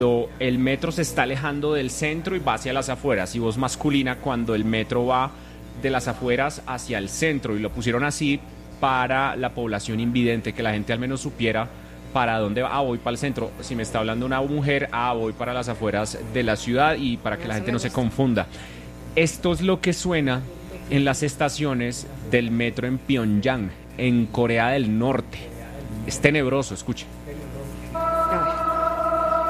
el metro se está alejando del centro y va hacia las afueras, y voz masculina cuando el metro va de las afueras hacia el centro, y lo pusieron así para la población invidente, que la gente al menos supiera para dónde va. Ah, voy para el centro. Si me está hablando una mujer, voy para las afueras de la ciudad, y para que la Eso gente me no se gusta. confunda. Esto es lo que suena en las estaciones del metro en Pyongyang, en Corea del Norte. Es tenebroso, escuche.